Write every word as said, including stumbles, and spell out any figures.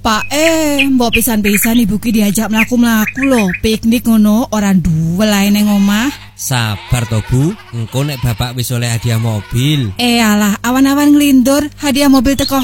Pak eh, mbok pisan-pisan ibu ki diajak mlaku-mlaku lho, piknik ngono ora duwe lae ning omah. Sabar to Bu, engko nek bapak wis oleh hadiah mobil. Eh alah, awan-awan nglindur, hadiah mobil teko